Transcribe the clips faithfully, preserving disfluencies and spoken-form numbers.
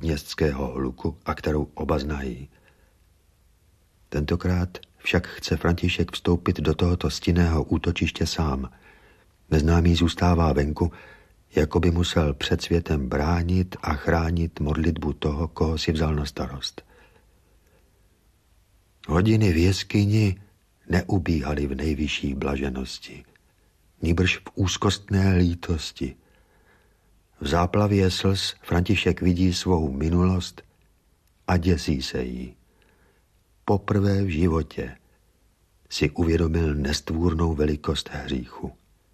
městského hluku a kterou oba znají. Tentokrát však chce František vstoupit do tohoto stinného útočiště sám. Neznámý zůstává venku, jako by musel před světem bránit a chránit modlitbu toho, koho si vzal na starost. Hodiny v jeskyni neubíhaly v nejvyšší blaženosti, nýbrž v úzkostné lítosti. V záplavě slz František vidí svou minulost a děsí se jí. Poprvé v životě si uvědomil nestvůrnou velikost hříchu.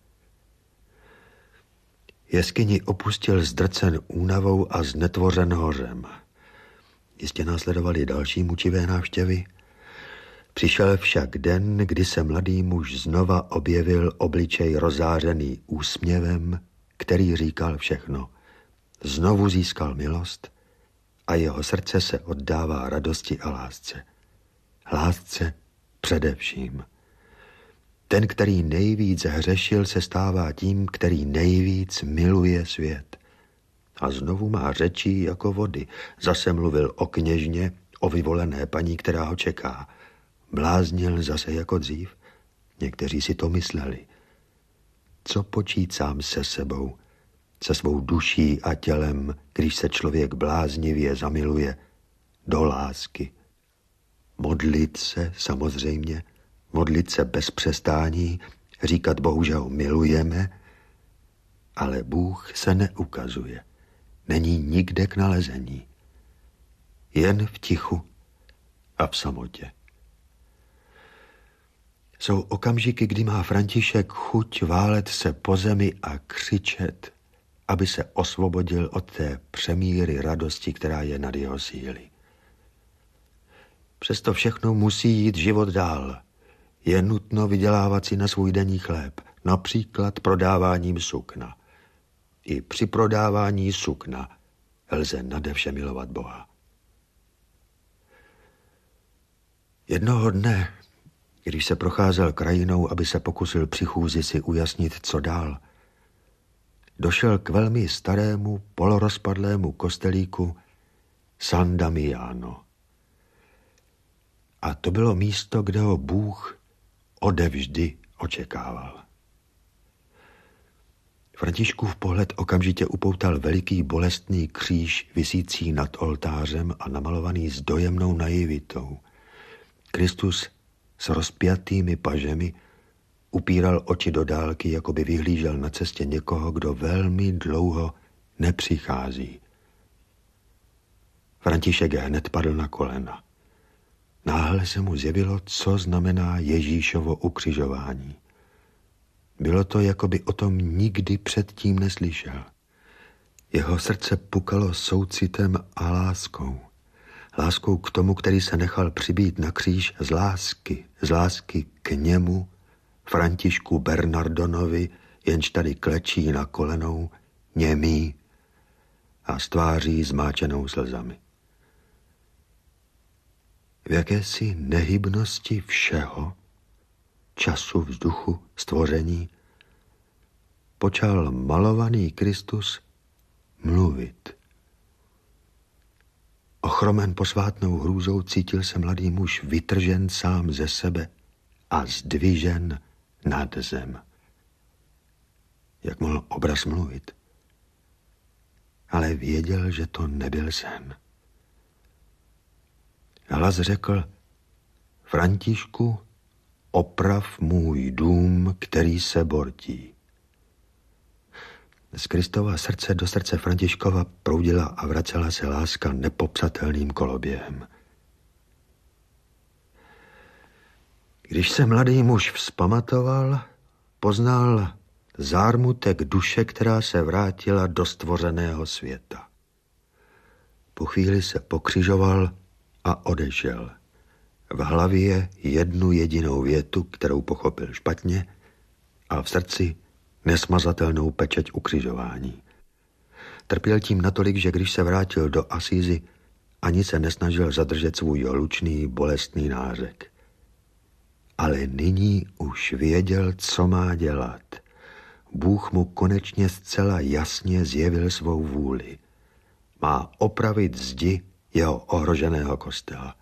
Jeskyni opustil zdrcen únavou a znetvořen hořem. Jistě následovaly další mučivé návštěvy. Přišel však den, kdy se mladý muž znova objevil obličej rozářený úsměvem, který říkal všechno. Znovu získal milost a jeho srdce se oddává radosti a lásce. Lásce především. Ten, který nejvíc hřešil, se stává tím, který nejvíc miluje svět. A znovu má řečí jako vody. Zase mluvil o kněžně, o vyvolené paní, která ho čeká. Bláznil zase jako dřív. Někteří si to mysleli. Co počít sám se sebou, se svou duší a tělem, když se člověk bláznivě zamiluje do lásky? Modlit se, samozřejmě, modlit se bez přestání, říkat Bohu, že ho milujeme, ale Bůh se neukazuje. Není nikde k nalezení. Jen v tichu a v samotě. Jsou okamžiky, kdy má František chuť válet se po zemi a křičet, aby se osvobodil od té přemíry radosti, která je nad jeho síly. Přesto všechno musí jít život dál. Je nutno vydělávat si na svůj denní chléb, například prodáváním sukna. I při prodávání sukna lze nade vše milovat Boha. Jednoho dne, když se procházel krajinou, aby se pokusil při chůzi si ujasnit, co dál, došel k velmi starému, polorozpadlému kostelíku San Damiano. A to bylo místo, kde ho Bůh odevždy očekával. Františkův pohled okamžitě upoutal veliký bolestný kříž visící nad oltářem a namalovaný s dojemnou naivitou. Kristus s rozpjatými pažemi upíral oči do dálky, jako by vyhlížel na cestě někoho, kdo velmi dlouho nepřichází. František hned padl na kolena. Náhle se mu zjevilo, co znamená Ježíšovo ukřižování. Bylo to, jako by o tom nikdy předtím neslyšel. Jeho srdce pukalo soucitem a láskou. Láskou k tomu, který se nechal přibít na kříž z lásky, z lásky k němu, Františku Bernardonovi, jenž tady klečí na kolenou, němý a s tváří zmáčenou slzami. V jakési nehybnosti všeho, času, vzduchu, stvoření, počal malovaný Kristus mluvit. Ochromen posvátnou hrůzou cítil se mladý muž vytržen sám ze sebe a zdvižen nad zem. Jak mohl obraz mluvit? Ale věděl, že to nebyl sen. Hlas řekl: Františku, oprav můj dům, který se bortí. Z Kristova srdce do srdce Františkova proudila a vracela se láska nepopsatelným koloběhem. Když se mladý muž vzpamatoval, poznal zármutek duše, která se vrátila do stvořeného světa. Po chvíli se pokřižoval a odešel. V hlavě jednu jedinou větu, kterou pochopil špatně, a v srdci nesmazatelnou pečeť ukřižování. Trpěl tím natolik, že když se vrátil do Asízy, ani se nesnažil zadržet svůj hlučný, bolestný nářek. Ale nyní už věděl, co má dělat. Bůh mu konečně zcela jasně zjevil svou vůli. má opravit zdi jeho ohroženého kostela.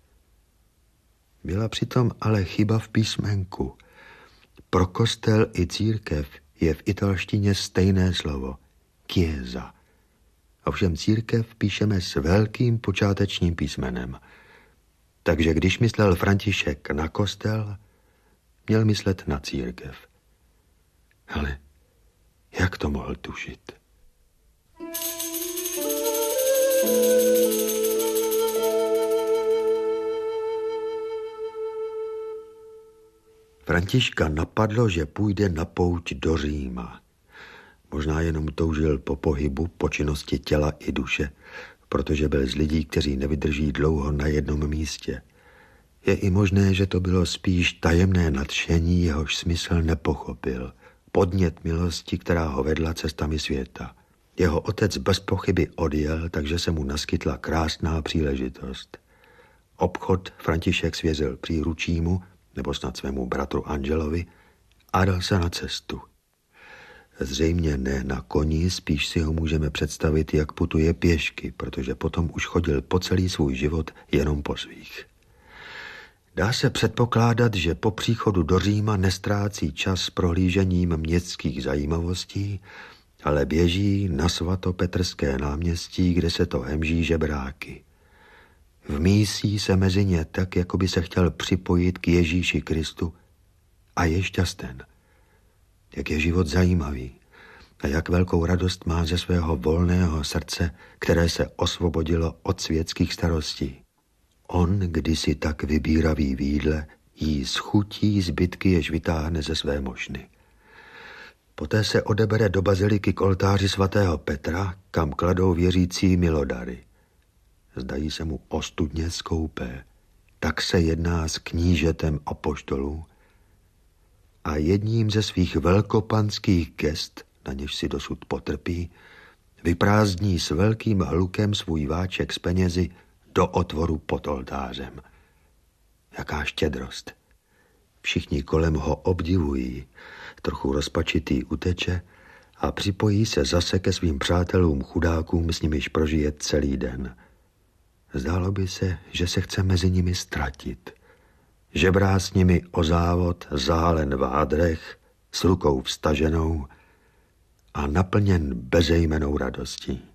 Byla přitom ale chyba v písmenku. Pro kostel i církev je v italštině stejné slovo chiesa. Ovšem církev píšeme s velkým počátečním písmenem. Takže když myslel František na kostel, měl myslet na církev. Ale jak to mohl tušit? Františka napadlo, že půjde na pouť do Říma. Možná jenom toužil po pohybu, po činnosti těla i duše, protože byl z lidí, kteří nevydrží dlouho na jednom místě. Je i možné, že to bylo spíš tajemné nadšení, jehož smysl nepochopil. Podnět milosti, která ho vedla cestami světa. Jeho otec bez pochyby odjel, takže se mu naskytla krásná příležitost. Obchod František svěřil příručímu, nebo snad svému bratru Angelovi, a dal se na cestu. Zřejmě ne na koni, spíš si ho můžeme představit, jak putuje pěšky, protože potom už chodil po celý svůj život jenom po svých. Dá se předpokládat, že po příchodu do Říma nestrácí čas prohlížením městských zajímavostí, ale běží na svatopetrské náměstí, kde se to hemží žebráky. Vmísí se mezi ně tak, jako by se chtěl připojit k Ježíši Kristu a je šťasten. Jak je život zajímavý a jak velkou radost má ze svého volného srdce, které se osvobodilo od světských starostí. On, kdysi tak vybíravý v jídle, jí schutí zbytky, jež vytáhne ze své mošny. Poté se odebere do baziliky k oltáři svatého Petra, kam kladou věřící milodary. Zdají se mu ostudně skoupé. Tak se jedná s knížetem apoštolů a jedním ze svých velkopanských gest, na něž si dosud potrpí, vyprázdní s velkým hlukem svůj váček s penězi do otvoru pod oltářem. Jaká štědrost. Všichni kolem ho obdivují, trochu rozpačitý uteče a připojí se zase ke svým přátelům chudákům, s nimiž prožije celý den. Zdálo by se, že se chce mezi nimi ztratit. Žebrá s nimi o závod, zálen v hádrech, s rukou vstaženou a naplněn bezejmennou radostí.